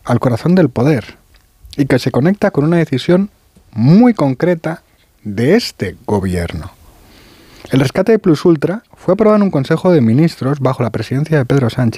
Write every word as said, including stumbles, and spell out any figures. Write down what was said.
al corazón del poder y que se conecta con una decisión muy concreta de este gobierno. El rescate de Plus Ultra fue aprobado en un Consejo de Ministros bajo la presidencia de Pedro Sánchez